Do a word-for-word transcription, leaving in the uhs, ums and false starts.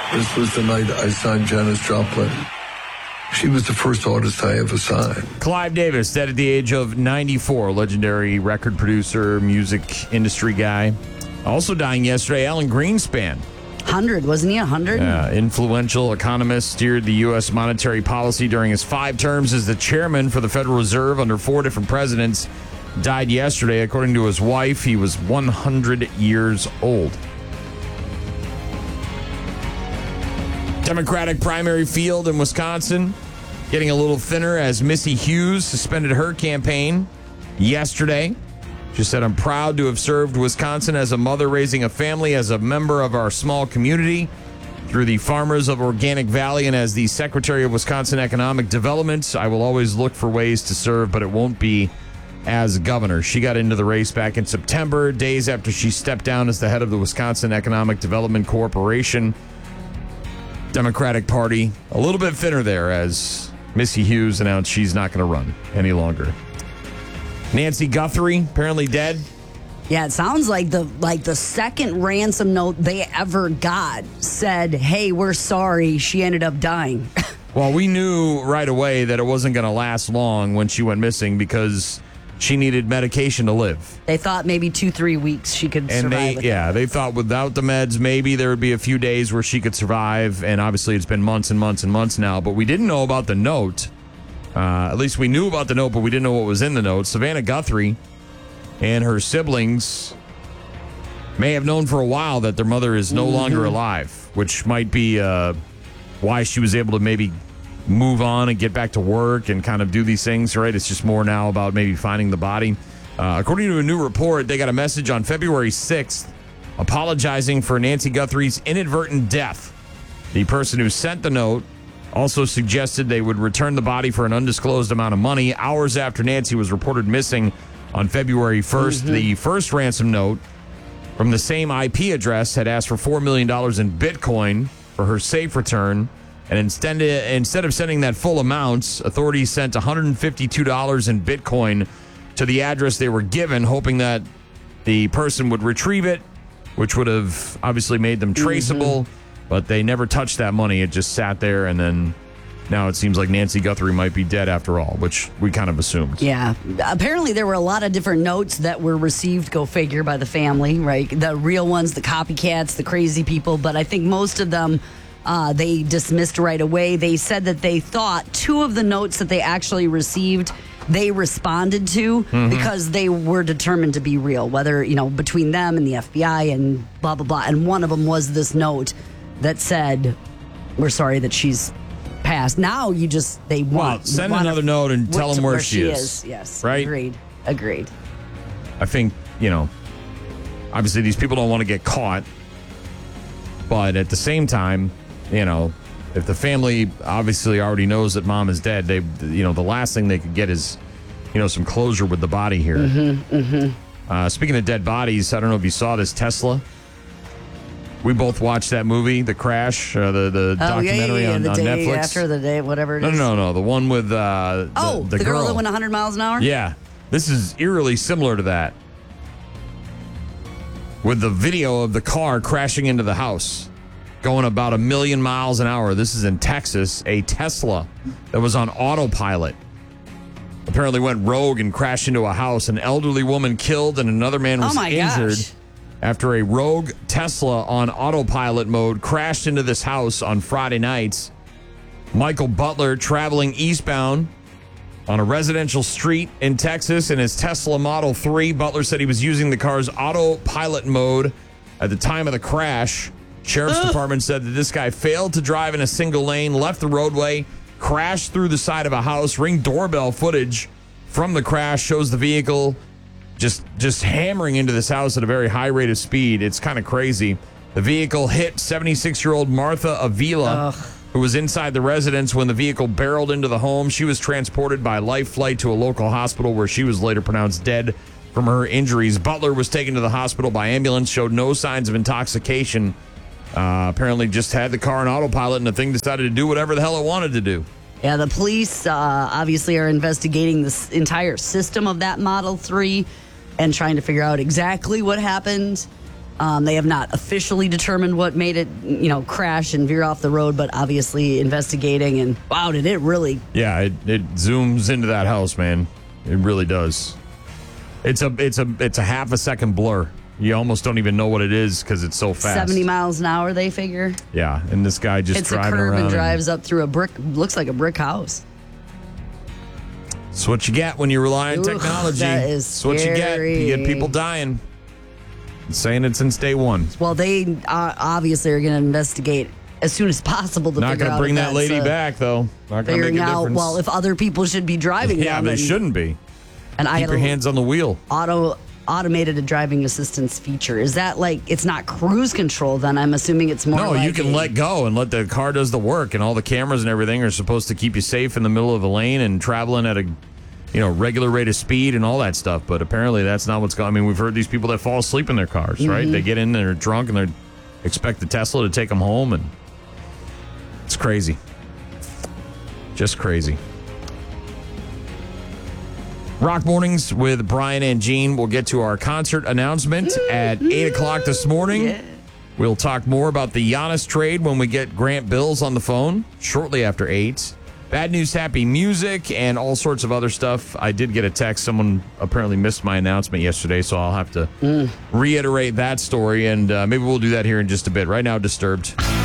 This was the night I signed Janis Joplin. She was the first artist I ever signed. Clive Davis, dead at the age of ninety-four, legendary record producer, music industry guy. Also dying yesterday, Alan Greenspan. one hundred, wasn't he? one hundred? Uh, influential economist, steered the U S monetary policy during his five terms as the chairman for the Federal Reserve under four different presidents. Died yesterday. According to his wife, he was one hundred years old. Democratic primary field in Wisconsin getting a little thinner as Missy Hughes suspended her campaign yesterday. She said, "I'm proud to have served Wisconsin as a mother raising a family, as a member of our small community, through the Farmers of Organic Valley, and as the Secretary of Wisconsin Economic Development. I will always look for ways to serve, but it won't be as governor." She got into the race back in September, days after she stepped down as the head of the Wisconsin Economic Development Corporation. Democratic Party a little bit thinner there as Missy Hughes announced she's not going to run any longer. Nancy Guthrie, apparently dead. Yeah, it sounds like the like the second ransom note they ever got said, "Hey, we're sorry." She ended up dying. Well, we knew right away that it wasn't going to last long when she went missing because she needed medication to live. They thought maybe two, three weeks she could and survive. They, yeah, that. they thought without the meds, maybe there would be a few days where she could survive. And obviously, it's been months and months and months now. But we didn't know about the note. Uh, at least we knew about the note, but we didn't know what was in the note. Savannah Guthrie and her siblings may have known for a while that their mother is no mm-hmm. longer alive, which might be uh, why she was able to maybe move on and get back to work and kind of do these things, right? It's just more now about maybe finding the body. Uh, according to a new report, they got a message on February sixth apologizing for Nancy Guthrie's inadvertent death. The person who sent the note also suggested they would return the body for an undisclosed amount of money. Hours after Nancy was reported missing on February first, mm-hmm. the first ransom note from the same I P address had asked for four million dollars in Bitcoin for her safe return. And instead, instead of sending that full amount, authorities sent one hundred fifty-two dollars in Bitcoin to the address they were given, hoping that the person would retrieve it, which would have obviously made them traceable. Mm-hmm. But they never touched that money. It just sat there, and then now it seems like Nancy Guthrie might be dead after all, which we kind of assumed. Yeah. Apparently there were a lot of different notes that were received, go figure, by the family, right? The real ones, the copycats, the crazy people. But I think most of them uh, they dismissed right away. They said that they thought two of the notes that they actually received they responded to mm-hmm. because they were determined to be real, whether, you know, between them and the F B I and blah, blah, blah. And one of them was this note that said, "We're sorry that she's passed." Now you just, they want. Well, send want another note and tell them where, where she, she is. is. Yes. Right? Agreed. Agreed. I think, you know, obviously these people don't want to get caught. But at the same time, you know, if the family obviously already knows that mom is dead, they, you know, the last thing they could get is, you know, some closure with the body here. Mm-hmm, mm-hmm. Uh, speaking of dead bodies, I don't know if you saw this Tesla. We both watched that movie, The Crash, uh, the the oh, documentary yeah, yeah, yeah. on, the on day Netflix. After the day, whatever it no, is. No, no, no. The one with uh, the, oh, the, the girl. girl that went one hundred miles an hour? Yeah. This is eerily similar to that. With the video of the car crashing into the house, going about a million miles an hour. This is in Texas. A Tesla that was on autopilot apparently went rogue and crashed into a house. An elderly woman killed and another man was oh my injured. Gosh. After a rogue Tesla on autopilot mode crashed into this house on Friday night. Michael Butler, traveling eastbound on a residential street in Texas in his Tesla Model three. Butler said he was using the car's autopilot mode at the time of the crash. Sheriff's Ugh. Department said that this guy failed to drive in a single lane, left the roadway, crashed through the side of a house. Ring doorbell footage from the crash shows the vehicle Just just hammering into this house at a very high rate of speed. It's kind of crazy. The vehicle hit seventy-six-year-old Martha Avila, Ugh. who was inside the residence when the vehicle barreled into the home. She was transported by life flight to a local hospital where she was later pronounced dead from her injuries. Butler was taken to the hospital by ambulance, showed no signs of intoxication. Uh, apparently just had the car on autopilot, and the thing decided to do whatever the hell it wanted to do. Yeah, the police uh, obviously are investigating this entire system of that Model three and trying to figure out exactly what happened. Um, they have not officially determined what made it, you know, crash and veer off the road, but obviously investigating. And wow, did it really? Yeah, it, it zooms into that house, man. It really does. It's a it's a it's a half a second blur. You almost don't even know what it is because it's so fast. seventy miles an hour, they figure. Yeah, and this guy just It's a driving curve around. and drives up through a brick, looks like a brick house. That's what you get when you rely on Ooh, technology. that is That's what you get. You get scary. people dying. Been saying it since day one. Well, they uh, obviously are going to investigate as soon as possible to Not figure going out to bring if that that's, lady uh, back, though. Not going to make Figuring a out, difference. well, if other people should be driving yeah, them. they and, shouldn't be. And I Keep had your a hands on the wheel. auto automated driving assistance feature. Is that like, it's not cruise control then? I'm assuming it's more No, like you can a- let go and let the car does the work, and all the cameras and everything are supposed to keep you safe in the middle of a lane and traveling at a, you know, regular rate of speed and all that stuff. But apparently that's not what's going. I mean, we've heard these people that fall asleep in their cars, Mm-hmm. right? They get in and they're drunk and they expect the Tesla to take them home, and it's crazy, just crazy. Rock Mornings with Brian and Gene. We'll get to our concert announcement at eight o'clock this morning. Yeah. We'll talk more about the Giannis trade when we get Grant Bills on the phone shortly after eight. Bad news, happy music, and all sorts of other stuff. I did get a text. Someone apparently missed my announcement yesterday, so I'll have to reiterate that story, and uh, maybe we'll do that here in just a bit. Right now, Disturbed.